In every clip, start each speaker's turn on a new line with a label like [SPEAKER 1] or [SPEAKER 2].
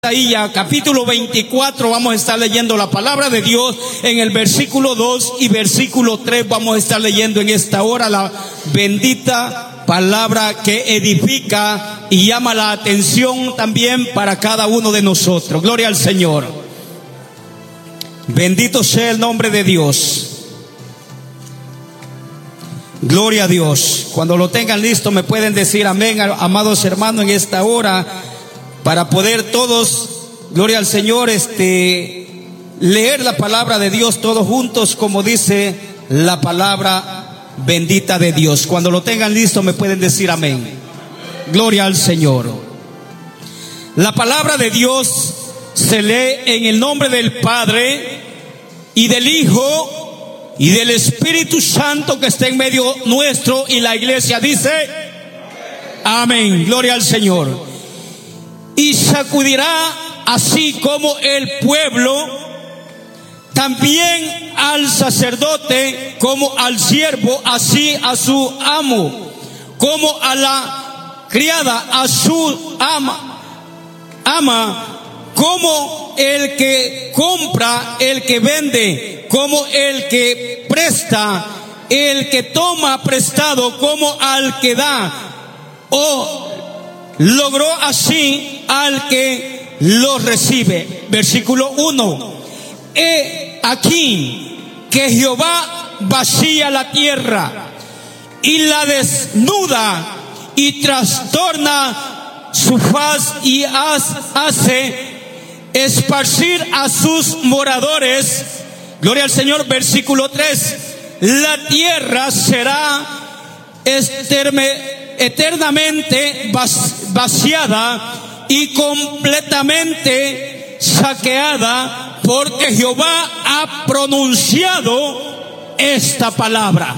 [SPEAKER 1] Isaías capítulo 24 vamos a estar leyendo la palabra de Dios en el versículo 2 y versículo 3 vamos a estar leyendo en esta hora la bendita palabra que edifica y llama la atención también para cada uno de nosotros. Gloria al Señor. Bendito sea el nombre de Dios. Gloria a Dios. Cuando lo tengan listo me pueden decir amén, amados hermanos, en esta hora, para poder todos, gloria al Señor, leer la palabra de Dios todos juntos, como dice la palabra bendita de Dios. Cuando lo tengan listo me pueden decir amén. Gloria al Señor. La palabra de Dios se lee en el nombre del Padre y del Hijo y del Espíritu Santo que está en medio nuestro, y la iglesia dice amén. Gloria al Señor. Y sacudirá así como el pueblo, también al sacerdote como al siervo, así a su amo, como a la criada a su ama, como el que compra, el que vende, como el que presta, el que toma prestado, como al que da, logró así al que lo recibe. Versículo 1. He aquí que Jehová vacía la tierra y la desnuda y trastorna su faz y hace esparcir a sus moradores. Gloria al Señor. Versículo 3. La tierra será eternamente vaciada y completamente saqueada, porque Jehová ha pronunciado esta palabra.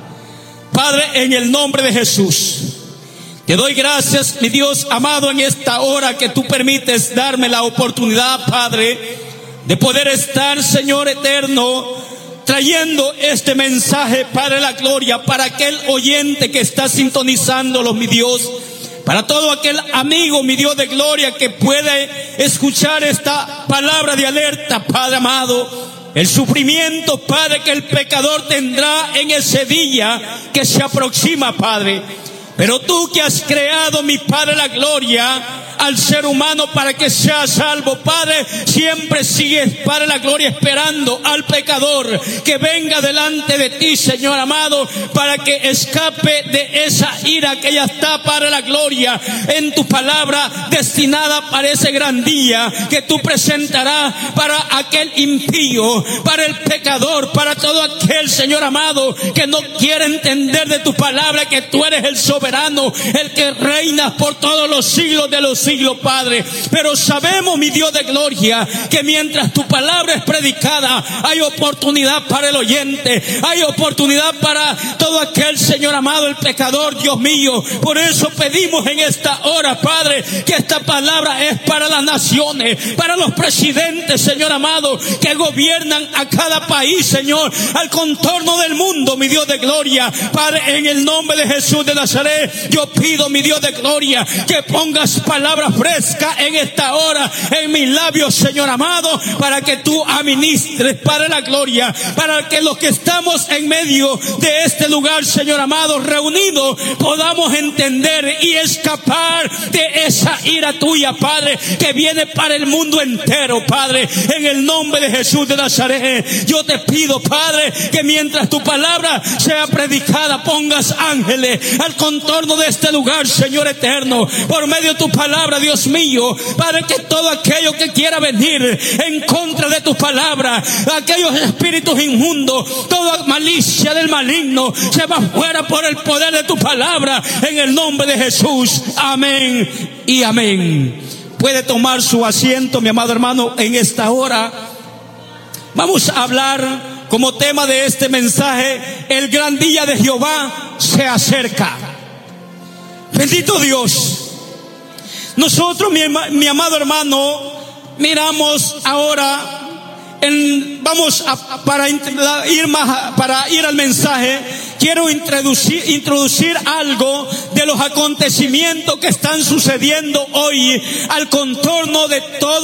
[SPEAKER 1] Padre, en el nombre de Jesús, te doy gracias, mi Dios amado, en esta hora que tú permites darme la oportunidad, Padre, de poder estar, Señor eterno, trayendo este mensaje, Padre de la gloria, para aquel oyente que está sintonizándolos, mi Dios, para todo aquel amigo, mi Dios de gloria, que puede escuchar esta palabra de alerta, Padre amado. El sufrimiento, Padre, que el pecador tendrá en ese día que se aproxima, Padre. Pero tú que has creado, mi Padre de la gloria, al ser humano para que sea salvo, Padre, siempre sigues, Padre, la gloria, esperando al pecador que venga delante de ti, Señor amado, para que escape de esa ira que ya está, Padre, la gloria, en tu palabra destinada para ese gran día que tú presentarás para aquel impío, para el pecador, para todo aquel, Señor amado, que no quiere entender de tu palabra, que tú eres el soberano, el que reinas por todos los siglos de los siglo, Padre. Pero sabemos, mi Dios de gloria, que mientras tu palabra es predicada, hay oportunidad para el oyente, hay oportunidad para todo aquel, Señor amado, el pecador, Dios mío. Por eso pedimos en esta hora, Padre, que esta palabra es para las naciones, para los presidentes, Señor amado, que gobiernan a cada país, Señor, al contorno del mundo, mi Dios de gloria. Padre, en el nombre de Jesús de Nazaret, yo pido, mi Dios de gloria, que pongas palabras fresca en esta hora en mis labios, Señor amado, para que tú administres, Padre, la gloria, para que los que estamos en medio de este lugar, Señor amado, reunidos, podamos entender y escapar de esa ira tuya, Padre, que viene para el mundo entero, Padre. En el nombre de Jesús de Nazaret, yo te pido, Padre, que mientras tu palabra sea predicada, pongas ángeles al contorno de este lugar, Señor eterno, por medio de tu palabra, Dios mío, Padre, que todo aquello que quiera venir en contra de tu palabra, aquellos espíritus inmundos, toda malicia del maligno, se va fuera por el poder de tu palabra, en el nombre de Jesús. Amén y amén. Puede tomar su asiento, mi amado hermano. En esta hora vamos a hablar como tema de este mensaje: el gran día de Jehová se acerca. Bendito Dios. Nosotros, mi amado hermano, miramos ahora para ir al mensaje, quiero introducir algo de los acontecimientos que están sucediendo hoy al contorno de todo